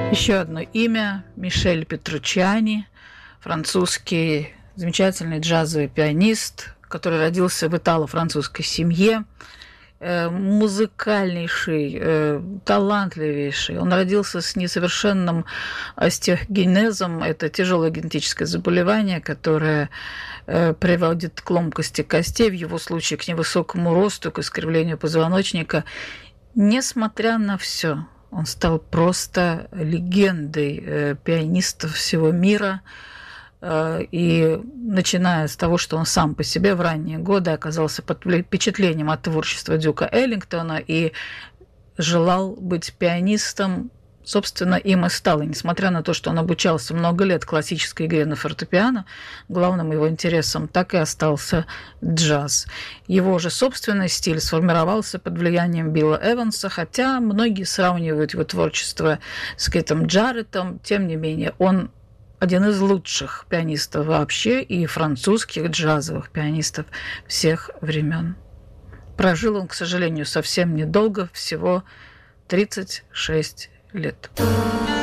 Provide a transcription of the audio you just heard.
Еще одно имя – Мишель Петруччиани, французский замечательный джазовый пианист, который родился в итало-французской семье, музыкальнейший, талантливейший. Он родился с несовершенным остеогенезом. Это тяжелое генетическое заболевание, которое приводит к ломкости костей, в его случае к невысокому росту, к искривлению позвоночника. Несмотря на все, он стал просто легендой пианистов всего мира. И начиная с того, что он сам по себе в ранние годы оказался под впечатлением от творчества Дюка Эллингтона и желал быть пианистом, собственно, им и стал. И несмотря на то, что он обучался много лет классической игре на фортепиано, главным его интересом так и остался джаз. Его же собственный стиль сформировался под влиянием Билла Эванса, хотя многие сравнивают его творчество с Китом Джареттом, тем не менее, он один из лучших пианистов вообще и французских джазовых пианистов всех времен. Прожил он, к сожалению, совсем недолго, всего 36 лет.